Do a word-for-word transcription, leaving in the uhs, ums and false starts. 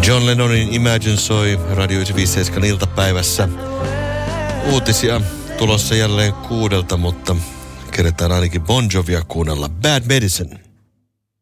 John Lennonin Imagine soi Radio yhdeksänsataaviisikymmentäseitsemän iltapäivässä. Uutisia tulossa jälleen kuudelta, mutta keretään ainakin Bon Jovia kuunnella. Bad Medicine.